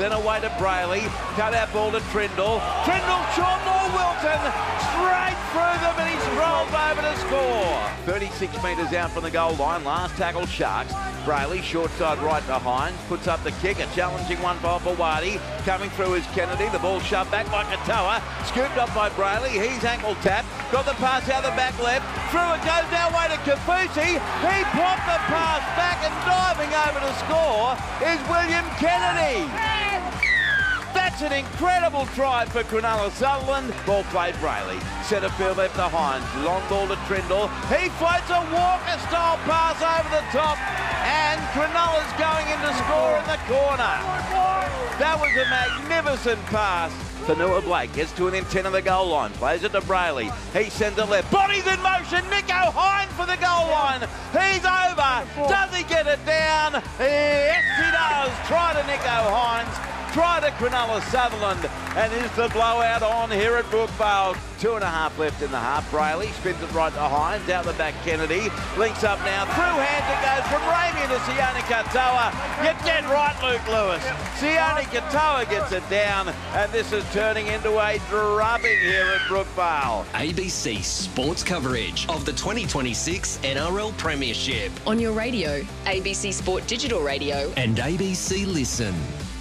then away to Brayley. Cut out ball to Trindle. Trindle short, more Wilton. Straight through them, and he's rolled over to score. 36 metres out from the goal line. Last tackle, Sharks. Brayley, short side right behind. Puts up the kick. A challenging one for Wadi. Coming through is Kennedy. The ball shoved back by Katoa. Scooped up by Brayley. He's ankle tapped. Got the pass out the back left. Through it goes now way to Kafusi. He popped the pass back, and diving over to score is William Kennedy. That's an incredible try for Cronulla Sutherland. Ball played Brayley. Centre field left to Hines. Long ball to Trindle. He floats a Walker-style pass over the top, and Cronulla's going in to score in the corner. That was a magnificent pass. Fanua Blake gets to within 10 of the goal line. Plays it to Brayley. He sends it left. Bodies in motion. Nico Hines for the goal line. He's over. Does he get it down? Yes, he does. Try to Nico Hines. Try to Cronulla Sutherland, and is the blowout on here at Brookvale. 2.5 left in the half. Brayley spins it right to Hines, out the back Kennedy, links up now, through hands it goes from Ramien to Sione Katoa. You're dead right, Luke Lewis. Sione Katoa gets it down, and this is turning into a drubbing here at Brookvale. ABC Sports coverage of the 2026 NRL Premiership. On your radio, ABC Sport Digital Radio. And ABC Listen.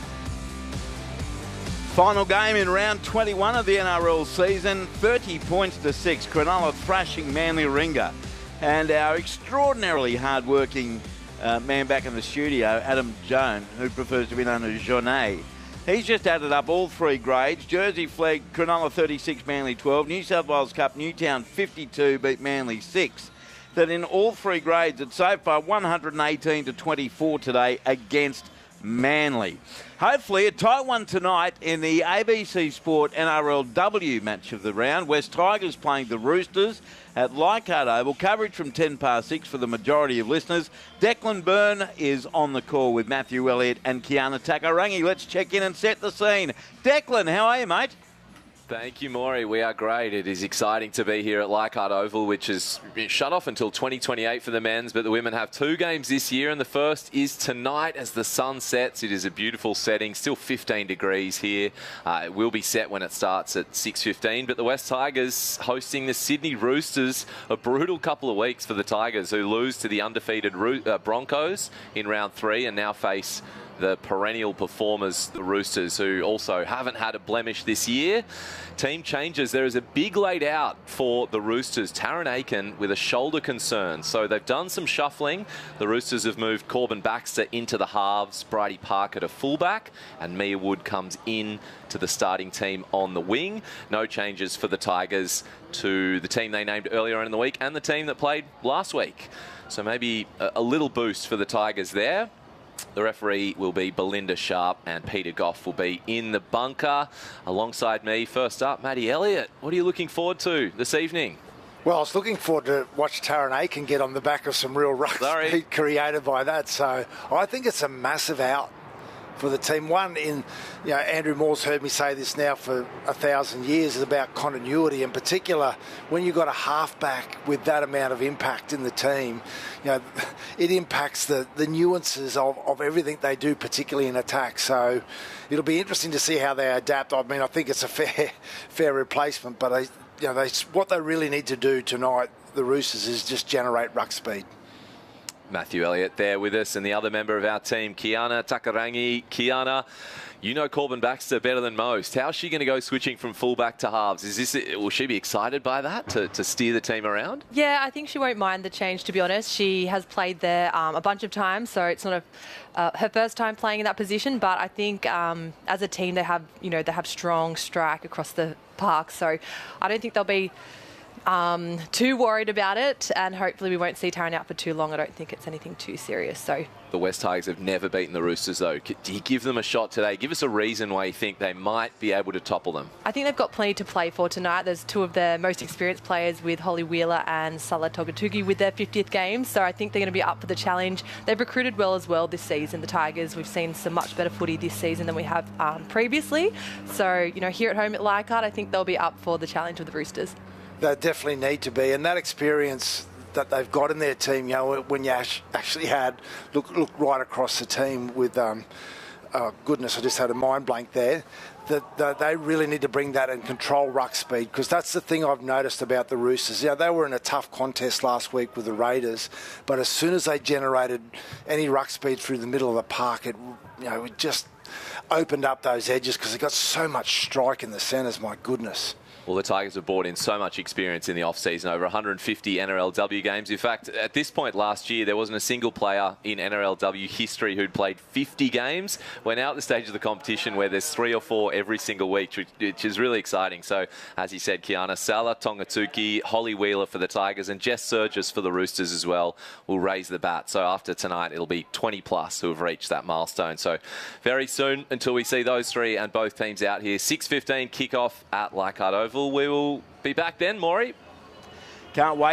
Final game in round 21 of the NRL season, 30 points to 6. Cronulla thrashing Manly Ringer. And our extraordinarily hard-working man back in the studio, Adam Jones, who prefers to be known as Jonet. He's just added up all three grades. Jersey flag, Cronulla 36, Manly 12. New South Wales Cup, Newtown 52, beat Manly 6. That in all three grades, it's so far 118 to 24 today against Manly. Hopefully a tight one tonight in the ABC Sport NRLW match of the round. West Tigers playing the Roosters at Leichhardt Oval. Coverage from 10 past 6 for the majority of listeners. Declan Byrne is on the call with Matthew Elliott and Kiana Takarangi. Let's check in and set the scene. Declan, how are you, mate? Thank you, Maury. We are great. It is exciting to be here at Leichhardt Oval, which is shut off until 2028 for the men's, but the women have 2 games this year, and the first is tonight as the sun sets. It is a beautiful setting, still 15 degrees here. It will be set when it starts at 6:15, but the West Tigers hosting the Sydney Roosters. A brutal couple of weeks for the Tigers, who lose to the undefeated Broncos in round 3 and now face the perennial performers, the Roosters, who also haven't had a blemish this year. Team changes. There is a big laid out for the Roosters. Taryn Aiken with a shoulder concern. So they've done some shuffling. The Roosters have moved Corbin Baxter into the halves, Brady Parker to fullback, and Mia Wood comes in to the starting team on the wing. No changes for the Tigers to the team they named earlier in the week and the team that played last week. So maybe a little boost for the Tigers there. The referee will be Belinda Sharp, and Peter Goff will be in the bunker. Alongside me, first up, Matty Elliott. What are you looking forward to this evening? Well, I was looking forward to watch Taryn Aiken get on the back of some real ruck speed created by that. So I think it's a massive out for the team. One, Andrew Moore's heard me say this now for 1,000 years, is about continuity. In particular, when you've got a halfback with that amount of impact in the team, it impacts the nuances of everything they do, particularly in attack. So it'll be interesting to see how they adapt. I mean, I think it's a fair replacement, but what they really need to do tonight, the Roosters, is just generate ruck speed. Matthew Elliott there with us, and the other member of our team, Kiana Takarangi. Kiana, you know Corbin Baxter better than most. How's she going to go switching from fullback to halves? Will she be excited by that to steer the team around? Yeah, I think she won't mind the change, to be honest. She has played there a bunch of times, so it's not her first time playing in that position. But I think as a team, they have strong strike across the park, so I don't think they'll be too worried about it, and hopefully we won't see Taryn out for too long. I don't think it's anything too serious. So the West Tigers have never beaten the Roosters, though. Do you give them a shot today? Give us a reason why you think they might be able to topple them. I think they've got plenty to play for tonight. There's 2 of their most experienced players, with Holly Wheeler and Salah Togatugi, with their 50th game, so I think they're going to be up for the challenge. They've recruited well as well this season, the Tigers. We've seen some much better footy this season than we have previously. So, here at home at Leichhardt, I think they'll be up for the challenge of the Roosters. They definitely need to be, and that experience that they've got in their team, when you actually had look right across the team with oh goodness, I just had a mind blank there. That they really need to bring that and control ruck speed, because that's the thing I've noticed about the Roosters. They were in a tough contest last week with the Raiders, but as soon as they generated any ruck speed through the middle of the park, it just opened up those edges because they got so much strike in the centres. My goodness. Well, the Tigers have brought in so much experience in the off-season, over 150 NRLW games. In fact, at this point last year, there wasn't a single player in NRLW history who'd played 50 games. We're now at the stage of the competition where there's 3 or 4 every single week, which is really exciting. So, as he said, Kiana Sala, Tongatuki, Holly Wheeler for the Tigers, and Jess Surgis for the Roosters as well will raise the bat. So after tonight, it'll be 20+ who have reached that milestone. So very soon until we see those 3 and both teams out here. 6:15 kickoff at Leichhardt Oval. We will be back then, Maury. Can't wait.